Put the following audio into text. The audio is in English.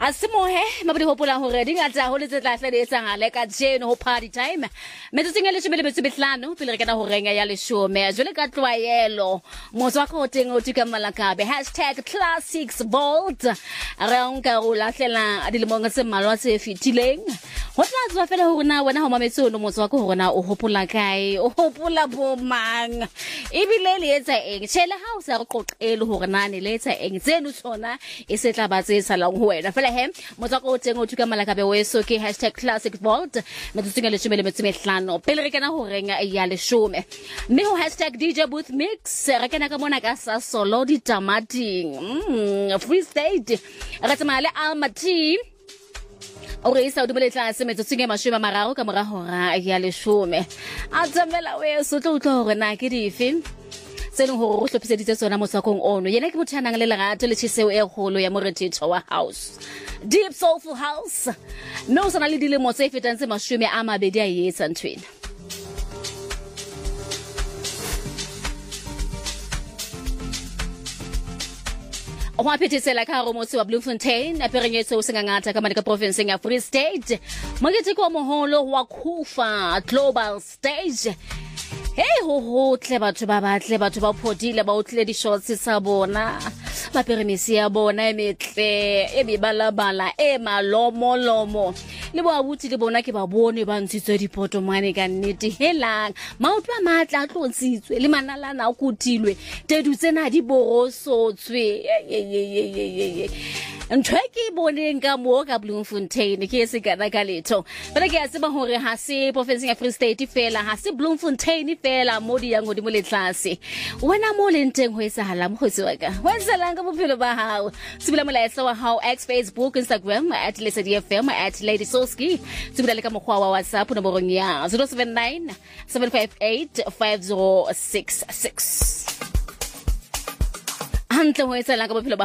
Asimohe mabudi hopola hore di ngata ho le tse tla hle di etsang ka jeno ho party time metsotso e leshome le metso e mehlano pele re kana ho renga ya leshome jwale ka tlwaelo motso wa go teng o tuka malakabe #classicsbold re nka go lahlela dilemong tse mmalwa tse fitileng ho tla tswa fela hore na wena ho mametso no motso wa go hore na o hopola kae o hopola bomang ebile le etsa eng tshela ha o sa re qoqele hore na ne le etsa eng tseno tsona e se tla ba tse salang ho wena fela he motso wa go teng o tuka malakabe weso ke #classicsbold metsotso e leshome le metso e mehlano pele re kana ho renga ya leshome mme ho #DJ Booth Mix re kana ka mona ka sa solo di tamating Free State re tsamaya le Almaty o re isa o dumele tlase metsotso e mashome a mararo ka mora hora ya leshome a tsamela weso tlo utlo hore na ke dife seno hore go hlophiseditse tsona motswakong ono yena ke motho nang le lerato le tsheseo e kgolo ya morethetho wa house deep soulful house no sana le dilemo tse fetang tse mashome a mabedi a etsa ntwena o a phethesela ka haro motse wa Bloemfontein a perenyetso o senga ngata ka ka province ya Free State mogetse ko moholo wa Khufa Global Stage hey ho tle batho ba batle batho ba phodile ba utlile di shots sa bona ba peremisi ya bona e metle e bibalabala e malomolomo le bo abuti le bona ke ba bone ba ntshitswe dipoto mane ka nnete helang maotwa matla tlotsitswe le manalana a kutilwe tedu tsena di borosotswe ntweke boneng ka mo ka Bloemfontein ke se kana ka letho bana ke a tseba hore ha se province ya Free State fela ha se Bloemfontein fela mo di yang godimo le tlase wena mo le nteng ho etsahala mo khotsi wa ka wetsalang ka bophelo ba hao tsibula molaetsa wa hao Facebook Instagram @LeSediFM @LadySoski tsibula le ka mokgwa wa WhatsApp nomorong ya 079 758 5066 hantle ho etsalang ka bophelo ba